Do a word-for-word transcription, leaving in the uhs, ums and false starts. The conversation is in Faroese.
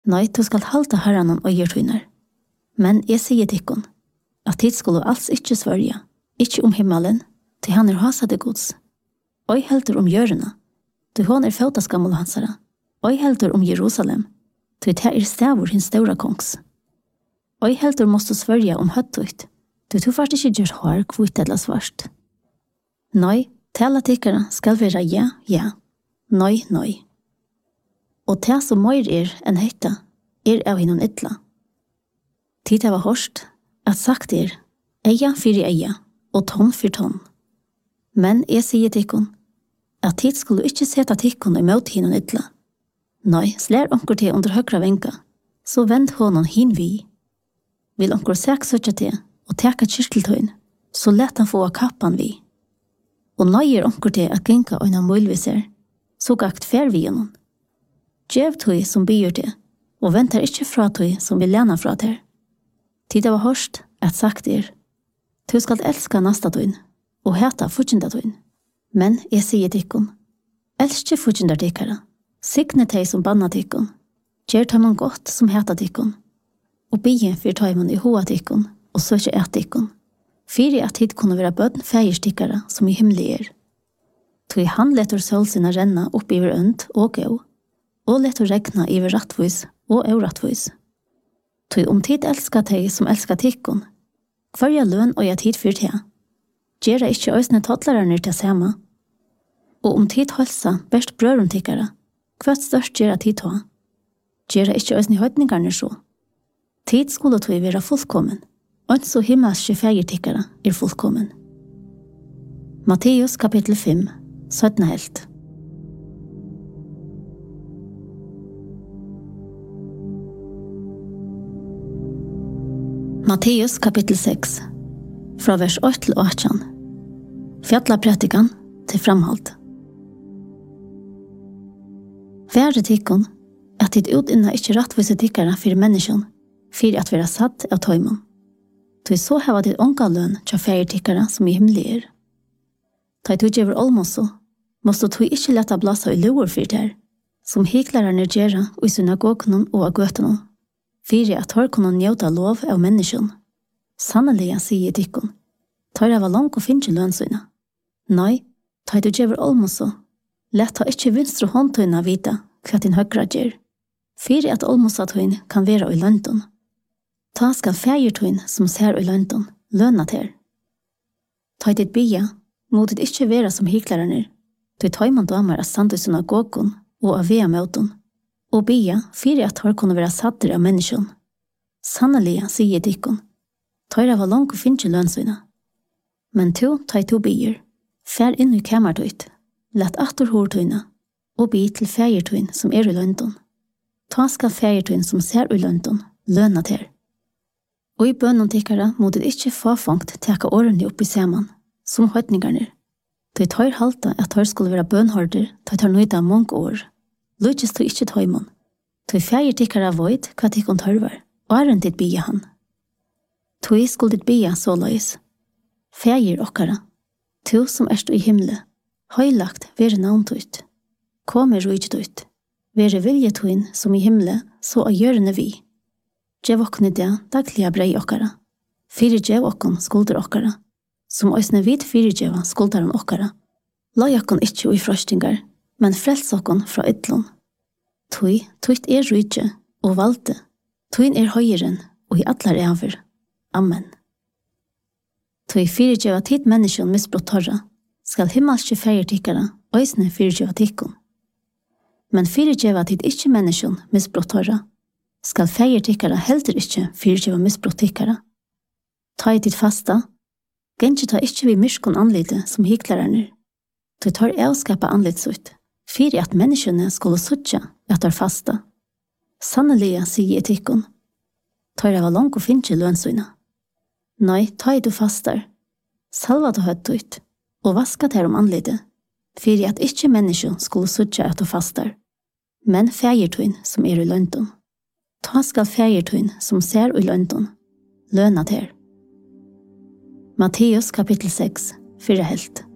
Nei, du skal halta herran om øyertøyner. Men jeg sier tikkun, at tid skulle alls ikke svørja, ikke om himmelen, til han er hasade gods. Og helter om hjørna, til hon er føtaskammel hansara. Og helter om Jerusalem, til det er stavur hins stora kongs. Og helter måste svørja om høttøyt, til du fast ikke gjør hår kvitt eller svart. Nei, tala tikkara skal være ja, ja, nei, nei. Og det som møyr er enn heita, er av hinnom ytla. Tid var hårst, at sagt er, eia fyrir eia, og tonn fyrir tonn. Men jeg sier tikkun, at tid skulle ikke seta tikkun i møte hinnom ytla. Nei, slær onkur til under høgra venka, så vend honom hin vi. Vil onkur sek søtja til, og teka kyrteltøyn, så let han få kappan vi. Og nøyer onkur til at genka øyna mullviser, så gakt fer vi honom. Gjev tøy som byr til, og ventar ikke fra tøy som vil lena fra til. Tid var hørst at sagt er, du skal elska nasta tøyn, og heta futjenda tøyn. Men jeg sier tikkun, elskje futjenda tikkara, signe teg som banna tikkun, gjer tøymon godt som heta tikkun, og bygge fyr tøymon i hoa tikkun, og søkje et tikkun, fyri at tid kunne være bødn feir tikkara som i himmelig er. Tøy han letter sølsina renna opp iver ønt og gau, og letter regna iver rattvis og euratvis. Tøy om tid elska teg som elska tikkun, kvarja løn og jeg tid fyrt her. Gjera ikkje øysne tottlararnir til sema, og om tid holsa best brørum tikkara, kvart størst gjera tid toa. Gjera ikkje øysne høytningarnir så. Tid skulle tøy være fullkommen, og så himmelske feir tikkara er fullkommen. Matteus kapittel fem, syttende helt. Matteus kapittel seks, fra vers åtte til åtte. Fjalla pratikan til framhalt. Være tikkun, at dit utinna ikkje rattvise tikkara fyrir menneskjon, fyrir at vera satt av tøymon. Tøy så heva dit onka løn tja feir tikkara som i himmelig er. Tøy tøy djever olmoso, måste tøy ikkje leta blasa i loer fyrir der, som hiklararnir gjerra og i synagogunnen og av gøtenon, fyrir at hør kunne njauta lov av menneskjon. Sannelig sier tikkun, tøy heva langt og finnje lønnsøyna. Nei, tøy tøy djever olmoso, lett ha ikkje vinstre håndtøyna vita hva din høgra gjer, fyrir at olmosatøyn kan vera i lønton. Ta skal feirtøyn som ser i lønton lønna til. Tøy dit bia, må dit ikkje vera som hiklararnir, tøy tøyman damer av sandu synagogun og av vea møton, og bia fyrir at hår kunne vera satter av menneskjon. Sannelig sier tikkun, tøy var langt og finnje lønnsøyna. Men to tøy to bier, fær inn i kamertøyt, lett atter hårtøyna, og bi til feirtøyn som er i lønton. Ta skal feirtøyn som ser i lønton lønna til. Og i bønnen tikkara må det ikke få fangt teka årene opp i seman, som høytningarnir. De tar halta at de skulle være bønnhorder, de tar nøyda mange år. Lujtjes tog ikke tøymon. De feir tikkara void hva tikkon tørvar, og er en ditt bia han. Tog skulle ditt bia så løys. Feir okkara, to som erst i himle, høylagt vere navntøyt. Kom er rujtøyt, vere viljetøyn som i himle, så a gjørende vi. Gjev okkon i det dagliga brei okkara. Fyri gjev okkon skulder okkara, som òsne vid fyri gjeva skuldaren okkara. Lai okkon ikkje ui frostingar, men frels okkon fra ytlon. Tui, tuit er rujtje og valde, tuin er høyeren og i atlar ever. Amen. Tui fyri gjeva tid menneskjon misbrott torra, skal himmelske feir tikkara, òsne fyri gjeva tikkon. Men fyri gjeva tid ikkje menneskjon misbrott torra, skal feir tikkara heldur ikkje fyrtjeva misbrott tikkara. Ta i tid fasta, gengi ta ikkje vi myskon anlite som hiklararnir. Du tar avskapa anlitsutt, fyri at menneskjone skulle suttja at tar fasta. Sannelig sier tikkon, tar av langt og finnje lønnsøyna. Nei, ta i du fastar, salva du høtt ut, og vaska ter om anlite, fyri at ikkje menneskjon skulle suttja at du fastar, men feirtøyn som er i lønton. Ta skal feirtøyn som ser i lønton, lønna ter. Matteus kapittel seks, fyrre helt.